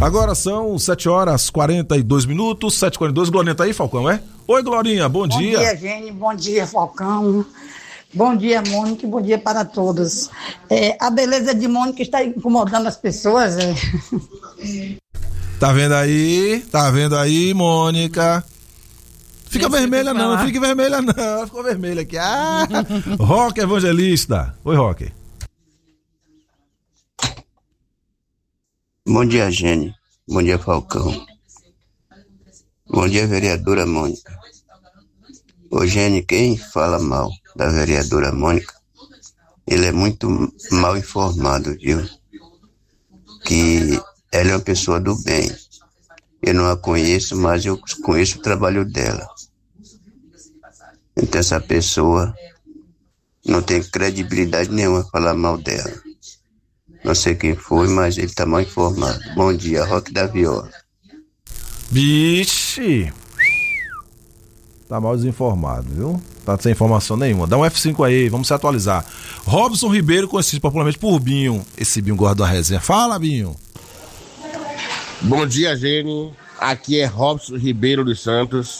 Agora são 7h42, 7h42. Glorinha tá aí, Falcão, é? Oi, Glorinha, bom dia. Bom dia, Gene, bom dia, Falcão. Bom dia, Mônica, bom dia para todos. A beleza de Mônica está incomodando as pessoas. Tá vendo aí, Mônica? Fica vermelha não, fique vermelha não, ficou vermelha aqui. Roque Evangelista. Oi, Roque. Bom dia, Gene. Bom dia, Falcão. Bom dia, vereadora Mônica. Ô, Gene, quem fala mal da vereadora Mônica, ele é muito mal informado, viu? Que ela é uma pessoa do bem. Eu não a conheço, mas eu conheço o trabalho dela. Então essa pessoa não tem credibilidade nenhuma falar mal dela. Não sei quem foi, mas ele tá mal informado. Bom dia, Roque da Viola. Vixe! Tá mal desinformado, viu? Tá sem informação nenhuma. Dá um F5 aí, vamos se atualizar. Robson Ribeiro, conhecido popularmente por Binho. Esse Binho gosta da resenha. Fala, Binho! Bom dia, Gene. Aqui é Robson Ribeiro dos Santos,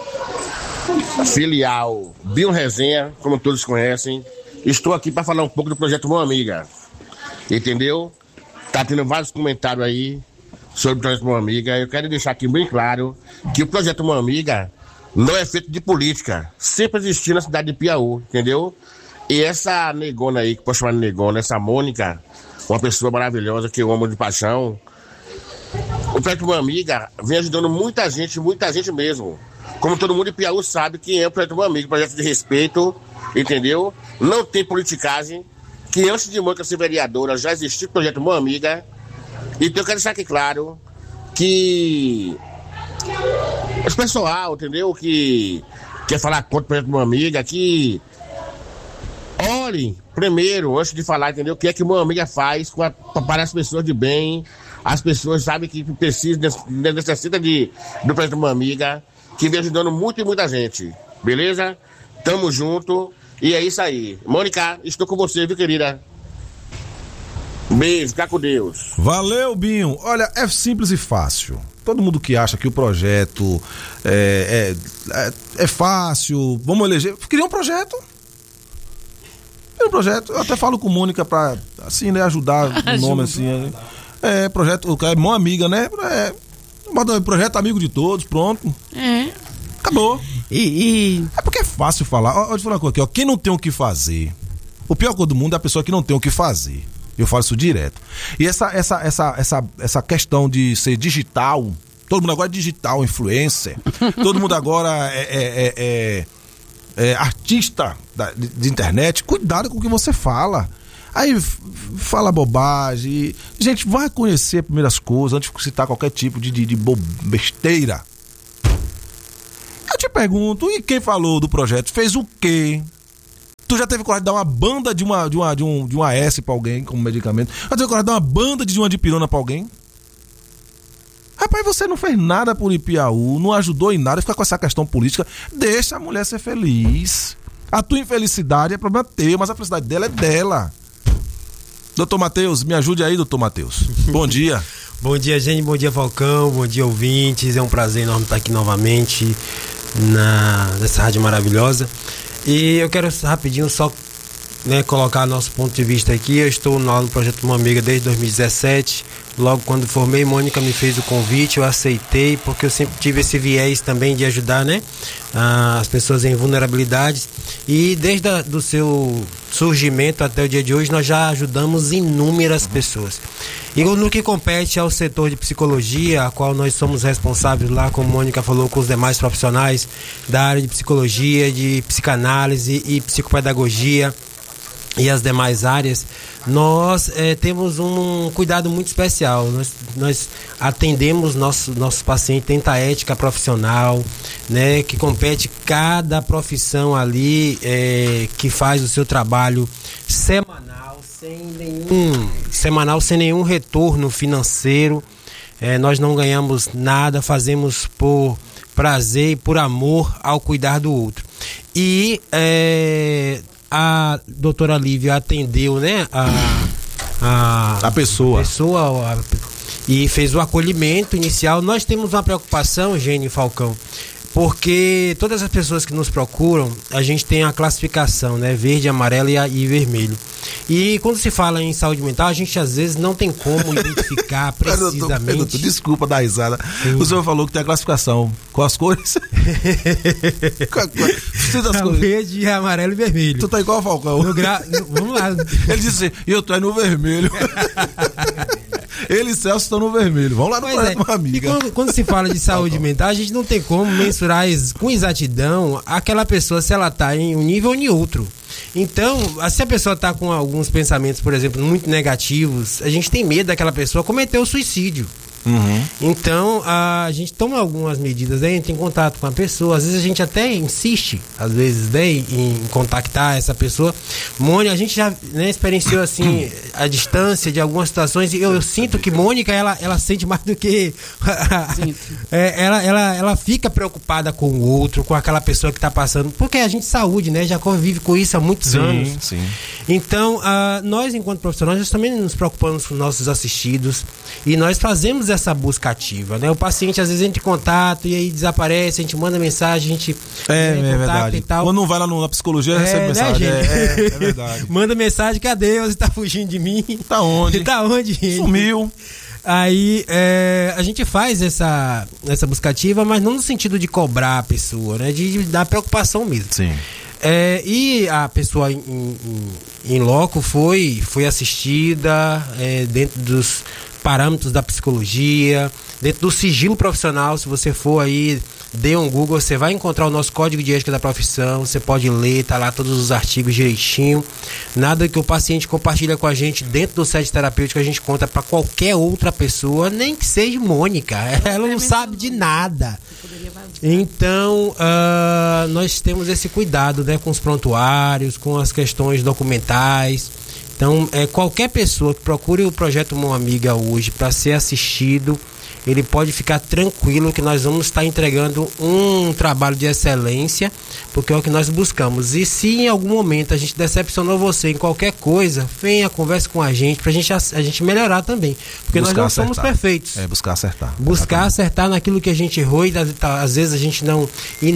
filial Binho Resenha, como todos conhecem. Estou aqui para falar um pouco do projeto Mão Amiga. Entendeu? Tá tendo vários comentários aí sobre o projeto Mão Amiga. Eu quero deixar aqui bem claro que o projeto Mão Amiga não é feito de política. Sempre existiu na cidade de Piauí, entendeu? E essa negona aí, que posso chamar de negona, essa Mônica, uma pessoa maravilhosa que eu amo de paixão. O projeto Mão Amiga vem ajudando muita gente mesmo. Como todo mundo em Piauí sabe quem é o projeto Mão Amiga, projeto de respeito, entendeu? Não tem politicagem, que antes de Mônica ser vereadora já existiu o projeto Mão Amiga. Então eu quero deixar aqui claro que esse pessoal, entendeu? Que quer falar contra o projeto Mão Amiga, que olhem primeiro, antes de falar, entendeu? O que é que Mão Amiga faz para as pessoas de bem. As pessoas sabem que necessita do projeto Mão Amiga, que vem ajudando muito e muita gente. Beleza? Tamo junto. E é isso aí. Mônica, estou com você, viu, querida? Beijo, fica com Deus. Valeu, Binho. Olha, é simples e fácil. Todo mundo que acha que o projeto é fácil, vamos eleger. Queria um projeto. Eu até falo com Mônica pra, assim, né, ajudar o nome, assim, né? Projeto, é Mão Amiga, né? Projeto amigo de todos, pronto. Acabou. É porque é fácil falar. Deixa eu falar uma coisa aqui, ó. Quem não tem o que fazer, o pior coisa do mundo é a pessoa que não tem o que fazer. Eu falo isso direto. E essa questão de ser digital, todo mundo agora é digital, influencer, todo mundo agora é artista de internet. Cuidado com o que você fala. Aí fala bobagem. Gente, vai conhecer primeiras coisas antes de citar qualquer tipo de besteira. Eu te pergunto, e quem falou do projeto fez o quê? Tu já teve coragem de dar uma banda de uma S pra alguém como medicamento? Já teve coragem de dar uma banda de uma dipirona pra alguém? Rapaz, você não fez nada por Ipiaú, não ajudou em nada, fica com essa questão política. Deixa a mulher ser feliz. A tua infelicidade é problema teu, mas a felicidade dela é dela. Doutor Matheus, me ajude aí, doutor Matheus. Bom dia. Bom dia, gente. Bom dia, Falcão. Bom dia, ouvintes. É um prazer enorme estar aqui novamente nessa rádio maravilhosa. E eu quero rapidinho só colocar nosso ponto de vista aqui. Eu estou no projeto Mão Amiga desde 2017. Logo quando formei, Mônica me fez o convite, eu aceitei, porque eu sempre tive esse viés também de ajudar, as pessoas em vulnerabilidades. E desde o seu surgimento até o dia de hoje, nós já ajudamos inúmeras pessoas. E no que compete ao setor de psicologia, a qual nós somos responsáveis lá, como a Mônica falou, com os demais profissionais da área de psicologia, de psicanálise e psicopedagogia e as demais áreas, nós temos um cuidado muito especial. Nós atendemos nossos pacientes, tem a ética profissional, que compete cada profissão ali, que faz o seu trabalho semanal, sem nenhum retorno financeiro. Nós não ganhamos nada, fazemos por prazer e por amor ao cuidar do outro. E a doutora Lívia atendeu, a pessoa. e fez o acolhimento inicial. Nós temos uma preocupação, Gênio e Falcão, porque todas as pessoas que nos procuram, a gente tem a classificação, né? Verde, amarelo e vermelho. E quando se fala em saúde mental, a gente às vezes não tem como identificar precisamente. Doutor, desculpa da risada. Sim. O senhor falou que tem a classificação. Com as cores? Verde, amarelo e vermelho. Tu tá igual, Falcão? Vamos lá. Ele disse assim, eu tô no vermelho. Ele e Celso estão no vermelho. Vamos lá no projeto Uma Amiga. E quando se fala de saúde mental, a gente não tem como mensurar com exatidão aquela pessoa se ela está em um nível ou em outro. Então, se a pessoa está com alguns pensamentos, por exemplo, muito negativos, a gente tem medo daquela pessoa cometer o suicídio. Uhum. Então a gente toma algumas medidas, né? Entra em contato com a pessoa, às vezes a gente até insiste, às vezes, né, em contactar essa pessoa. Mônica, a gente já, né, experienciou assim a distância de algumas situações e eu sinto que Mônica ela sente mais do que ela fica preocupada com o outro, com aquela pessoa que está passando, porque a gente saúde, né, já convive com isso há muitos anos. Sim. Então nós, enquanto profissionais, nós também nos preocupamos com nossos assistidos e nós fazemos essa busca ativa, né? O paciente às vezes entra em contato e aí desaparece, a gente manda mensagem, a gente é verdade. E tal. Quando não vai lá na psicologia, recebe mensagem. Né, é verdade. Manda mensagem, cadê? Você tá fugindo de mim? Tá onde? Tá onde, gente? Sumiu. Aí a gente faz essa busca ativa, mas não no sentido de cobrar a pessoa, né? De dar preocupação mesmo. Sim. E a pessoa em loco foi assistida dentro dos parâmetros da psicologia, dentro do sigilo profissional. Se você for aí, dê um Google, você vai encontrar o nosso código de ética da profissão, você pode ler, tá lá todos os artigos direitinho. Nada que o paciente compartilha com a gente dentro do set terapêutico a gente conta para qualquer outra pessoa, nem que seja Mônica, ela não sabe de nada. Então nós temos esse cuidado, né, com os prontuários, com as questões documentais. Então, qualquer pessoa que procure o projeto Uma Amiga hoje para ser assistido, ele pode ficar tranquilo que nós vamos estar entregando um trabalho de excelência, porque é o que nós buscamos. E se em algum momento a gente decepcionou você em qualquer coisa, venha, converse com a gente, pra gente melhorar também. Porque buscar nós não somos perfeitos. Buscar acertar. Buscar acertar naquilo que a gente errou e às vezes a gente não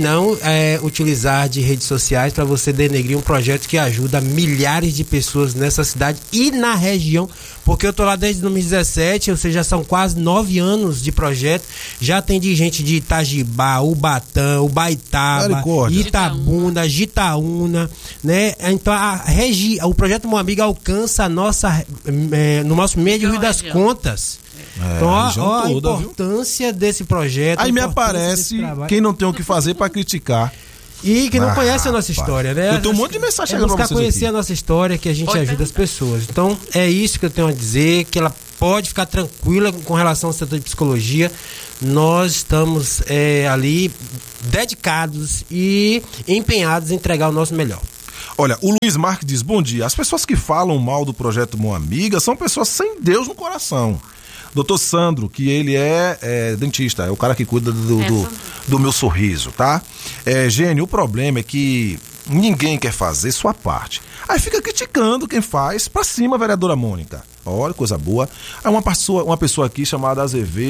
utilizar de redes sociais para você denegrir um projeto que ajuda milhares de pessoas nessa cidade e na região. Porque eu tô lá desde 2017, ou seja, são quase 9 anos de projeto. Já atendi gente de Itajibá, Ubatã, Ubaitaba, Itabuna, Gitaúna, né? Então o projeto Uma Amiga alcança no nosso meio de Rio das Contas. Então, a importância desse projeto. Aí me aparece quem não tem o que fazer para criticar. E que não conhece a nossa história, né? Eu tenho um monte de mensagem chegando pra vocês conhecer aqui. A nossa história, que a gente ajuda as pessoas. Então, é isso que eu tenho a dizer, que ela pode ficar tranquila com relação ao setor de psicologia. Nós estamos ali dedicados e empenhados em entregar o nosso melhor. Olha, o Luiz Marques diz, bom dia, as pessoas que falam mal do projeto Uma Amiga são pessoas sem Deus no coração. Doutor Sandro, que ele é dentista, é o cara que cuida do meu sorriso, tá? Gênio, o problema é que ninguém quer fazer sua parte. Aí fica criticando quem faz, pra cima, vereadora Mônica. Olha, coisa boa. Aí uma pessoa aqui chamada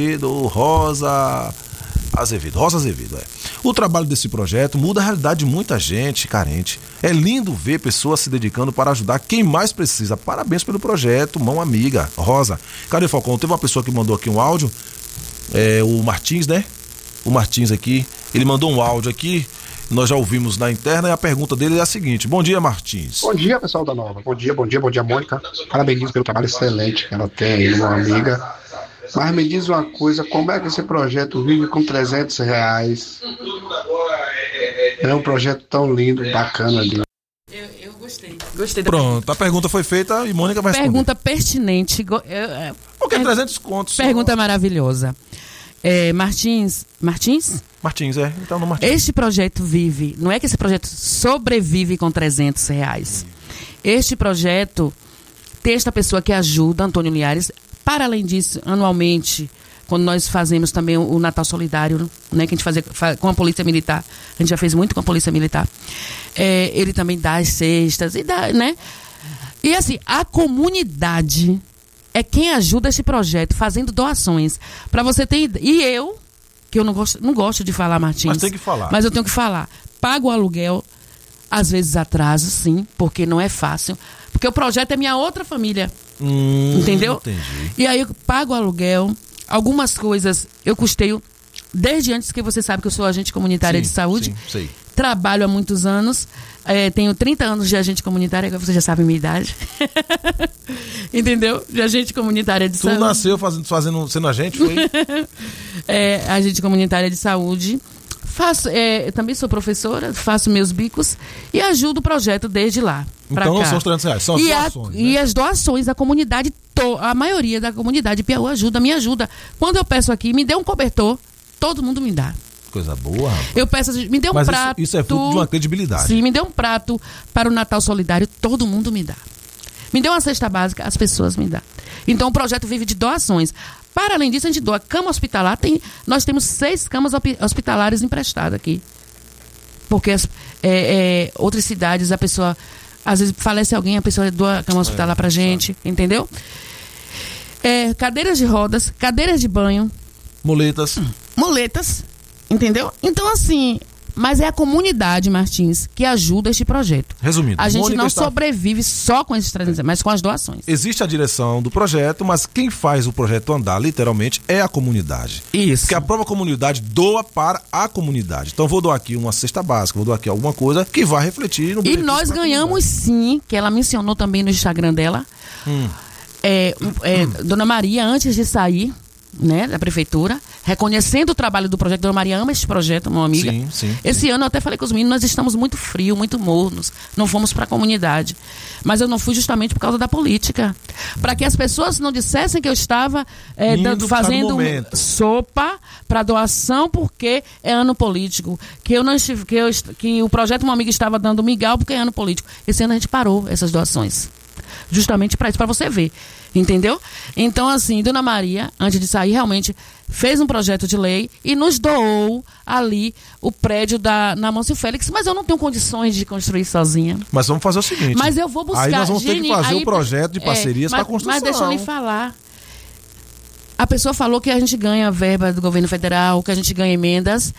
Rosa Azevedo. O trabalho desse projeto muda a realidade de muita gente carente. É lindo ver pessoas se dedicando para ajudar quem mais precisa. Parabéns pelo projeto, Mão Amiga. Rosa. Cadê, Falcão? Teve uma pessoa que mandou aqui um áudio. O Martins, né? O Martins aqui. Ele mandou um áudio aqui. Nós já ouvimos na interna e a pergunta dele é a seguinte. Bom dia, Martins. Bom dia, pessoal da Nova. Bom dia, Mônica. Parabéns pelo trabalho excelente que ela tem aí, Mão Amiga. Mas me diz uma coisa, como é que esse projeto vive com R$300? É um projeto tão lindo, bacana ali. Eu gostei. Pronto, a pergunta foi feita e Mônica vai responder. Pergunta pertinente. Porque 300 contos. Pergunta maravilhosa. Martins? Martins, então no Martins. Este projeto vive, não é que esse projeto sobrevive com R$300. Este projeto tem esta pessoa que ajuda, Antônio Linhares. Para além disso, anualmente, quando nós fazemos também o Natal Solidário, né, que a gente fazia com a Polícia Militar, a gente já fez muito com a Polícia Militar, ele também dá as cestas, e dá, né? E assim, a comunidade é quem ajuda este projeto, fazendo doações. Para você ter ideia. E eu, que eu não gosto de falar, Martins. Mas tem que falar. Mas eu tenho que falar. Pago o aluguel, às vezes atraso, sim, porque não é fácil. Porque o projeto é minha outra família. Entendeu? Entendi. E aí eu pago o aluguel. Algumas coisas eu custeio desde antes, que você sabe que eu sou agente comunitária de saúde. Sim, sei. Trabalho há muitos anos. Tenho 30 anos de agente comunitária, agora você já sabe a minha idade. Entendeu? De agente comunitária de saúde. Tu nasceu sendo agente, foi? Agente comunitária de saúde. Também sou professora, faço meus bicos e ajudo o projeto desde lá. Então não são os R$300, são as doações. E as doações da comunidade, a maioria da comunidade de Piauí me ajuda. Quando eu peço aqui, me dê um cobertor, todo mundo me dá. Coisa boa, rapaz. Eu peço, me dê um prato. Isso é fruto de uma credibilidade. Sim, me dê um prato para o Natal Solidário, todo mundo me dá. Me dê uma cesta básica, as pessoas me dão. Então o projeto vive de doações. Para além disso, a gente doa cama hospitalar. Nós temos 6 camas hospitalares emprestadas aqui. Porque outras cidades, a pessoa, às vezes falece alguém, a pessoa doa cama hospitalar pra gente, entendeu? Cadeiras de rodas, cadeiras de banho. Muletas, entendeu? Então, assim, mas é a comunidade, Martins, que ajuda este projeto. Resumindo, a gente não sobrevive só com esses 300, mas com as doações. Existe a direção do projeto, mas quem faz o projeto andar, literalmente, é a comunidade. Isso. Porque a própria comunidade doa para a comunidade. Então, vou doar aqui uma cesta básica, vou doar aqui alguma coisa que vai refletir no benefício. E nós ganhamos, sim, que ela mencionou também no Instagram dela, Dona Maria, antes de sair, né, da prefeitura, reconhecendo o trabalho do projeto. Dona Maria ama este projeto, uma amiga. Sim. Esse ano eu até falei com os meninos, nós estamos muito frios, muito mornos, não fomos para a comunidade. Mas eu não fui justamente por causa da política, para que as pessoas não dissessem que eu estava fazendo sopa para doação porque é ano político, que o projeto Uma Amiga estava dando migal porque é ano político. Esse ano a gente parou essas doações, justamente para isso, para você ver. Entendeu? Então, assim, Dona Maria, antes de sair, realmente fez um projeto de lei e nos doou ali o prédio na Mâncio Félix, mas eu não tenho condições de construir sozinha. Mas vamos fazer o seguinte. Mas eu vou buscar. Aí nós vamos ter que fazer um projeto de parcerias para a construção. Mas deixa eu lhe falar. A pessoa falou que a gente ganha verba do governo federal, que a gente ganha emendas.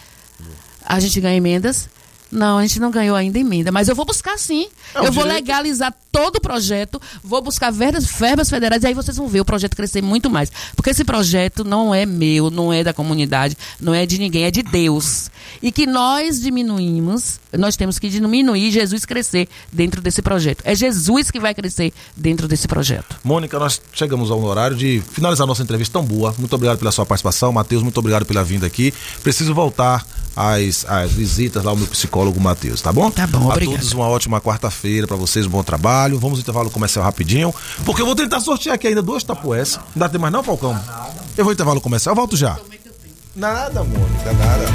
Não, a gente não ganhou ainda emenda, mas eu vou buscar sim. Eu vou legalizar todo o projeto, vou buscar verbas federais e aí vocês vão ver o projeto crescer muito mais. Porque esse projeto não é meu, não é da comunidade, não é de ninguém, é de Deus. E que nós temos que diminuir Jesus crescer dentro desse projeto. É Jesus que vai crescer dentro desse projeto. Mônica, nós chegamos ao horário de finalizar nossa entrevista tão boa. Muito obrigado pela sua participação. Matheus, muito obrigado pela vinda aqui. Preciso voltar às visitas lá ao meu psicólogo Matheus, tá bom? Tá bom, obrigado. A todos uma ótima quarta-feira pra vocês, um bom trabalho. Vamos ao intervalo comercial rapidinho, porque eu vou tentar sortear aqui ainda 2 tapués. Não dá tempo mais não, Falcão? Eu vou ao intervalo comercial, eu volto já. Nada, Mônica, nada.